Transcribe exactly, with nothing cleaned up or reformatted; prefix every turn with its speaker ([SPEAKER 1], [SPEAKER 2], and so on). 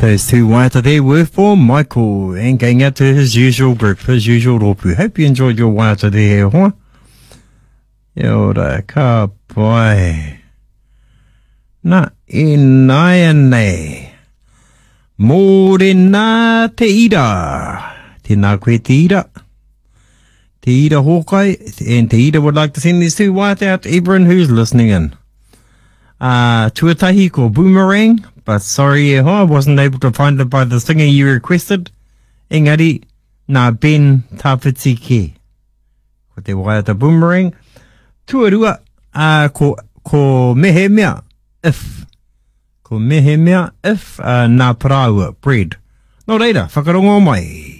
[SPEAKER 1] Those two waiata there were for Michael and going out to his usual group, his usual ropu. Hope you enjoyed your waiata there, huh? Ia ora, ka pai. Na, e nai anei. Mōre nā te ira. Tēnā koe te ira. Te ira Hawkeye, and te ira would like to send these two waiata out to everyone who's listening in. Uh, tuatahi ko Boomerang, but sorry, oh, I wasn't able to find it by the singer you requested. Engari, nā Ben tāwhiti ke. Ko te waiata Boomerang. Tuarua, uh, ko, ko mehe mea, if. Ko mehe mea, if, uh, nā paraua, bread. Nō reira, whakarongo mai.